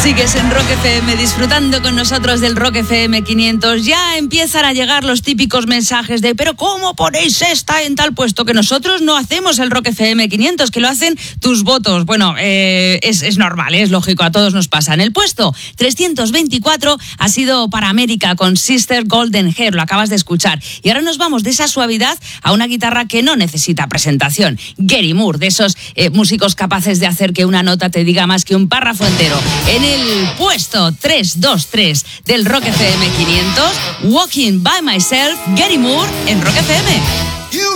Sigues en Rock FM disfrutando con nosotros del Rock FM 500. Ya empiezan a llegar los típicos mensajes de ¿pero cómo ponéis esta en tal puesto? Que nosotros no hacemos el Rock FM 500, que lo hacen tus votos. Bueno, es normal, es lógico, a todos nos pasa. En el puesto 324 ha sido para América con Sister Golden Hair, lo acabas de escuchar. Y ahora nos vamos de esa suavidad a una guitarra que no necesita presentación. Gary Moore, de esos músicos capaces de hacer que una nota te diga más que un párrafo entero. En el puesto 323 del Rock FM 500, Walking by Myself, Gary Moore en Rock FM.